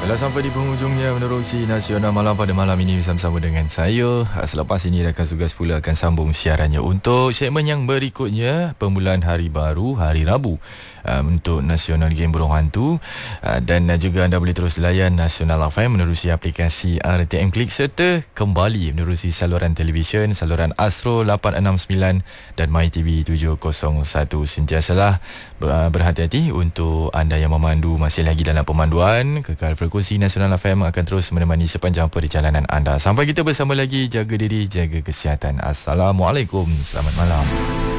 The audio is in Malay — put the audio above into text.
Telah sampai di penghujungnya menerusi Nasional Malam pada malam ini bersama-sama dengan saya. Selepas ini rakan tugas pula akan sambung siarannya untuk segmen yang berikutnya, permulaan hari baru, hari Rabu, untuk Nasional Game Burung Hantu. Dan juga anda boleh terus layan Nasional FM menerusi aplikasi RTM Klik serta kembali menerusi saluran televisyen, saluran Astro 869 dan MyTV 701. Sentiasalah berhati-hati untuk anda yang memandu masih lagi dalam pemanduan. Kekal frekuensi Nasional FM akan terus menemani sepanjang perjalanan anda. Sampai kita bersama lagi, jaga diri, jaga kesihatan. Assalamualaikum, selamat malam.